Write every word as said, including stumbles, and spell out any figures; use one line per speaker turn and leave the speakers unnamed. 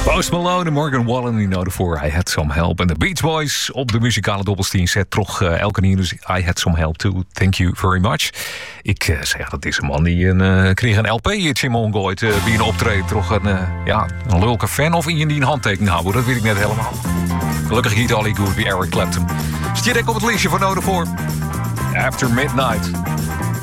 Post Malone en Morgan Wallen, die nodig voor I Had Some Help. En de Beach Boys op de muzikale dobbelsteen set toch uh, elke nieuw. Dus I Had Some Help too. Thank you very much. Ik uh, zeg, dat is een man die een, uh, kreeg een L P-hitje in Mongooit. Uh, wie een optreedt, toch een, uh, ja, een lulke fan of iemand die een handtekening houdt. Dat weet ik net helemaal. Gelukkig niet Holly Good bij Eric Clapton. Stierek op het lijstje voor nodig voor After Midnight.